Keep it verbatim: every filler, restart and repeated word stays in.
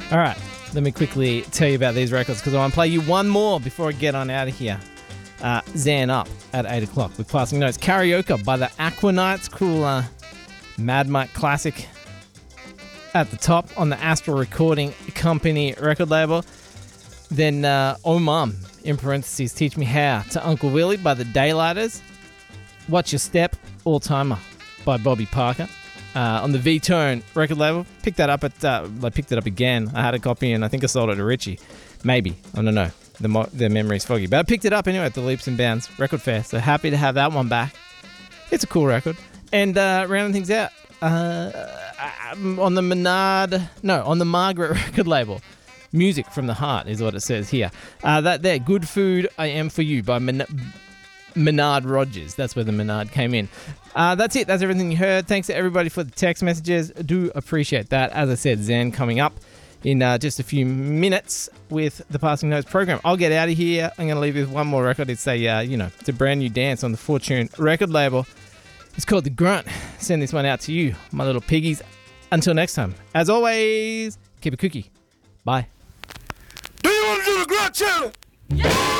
All right, let me quickly tell you about these records because I want to play you one more before I get on out of here. Uh, Zan Up at eight o'clock with Passing Notes. Karaoke by the Aquanites. Cool uh, Mad Mike classic at the top on the Astral Recording Company record label. Then uh, Oh Mum, in parentheses, Teach Me How to Uncle Willie by the Daylighters. Watch Your Step, All Timer by Bobby Parker. Uh, on the V-Tone record label. Picked that up at, uh, I picked it up again. I had a copy and I think I sold it to Richie. Maybe. I don't know. The, mo- the memory's foggy. But I picked it up anyway at the Leaps and Bounds record fair. So happy to have that one back. It's a cool record. And uh, rounding things out, uh, on the Menard, no, on the Margaret record label. Music from the Heart is what it says here. Uh, that there, Good Food I Am For You by Men- Menard Rogers. That's where the Menard came in. Uh, that's it. That's everything you heard. Thanks to everybody for the text messages. I do appreciate that. As I said, Zen coming up in uh, just a few minutes with the Passing Notes program. I'll get out of here. I'm going to leave you with one more record. It's a, uh, you know, it's a brand new dance on the Fortune record label. It's called The Grunt. Send this one out to you, my little piggies. Until next time, as always, keep it cookie. Bye. Do you want to do the Grunt challenge? Yeah!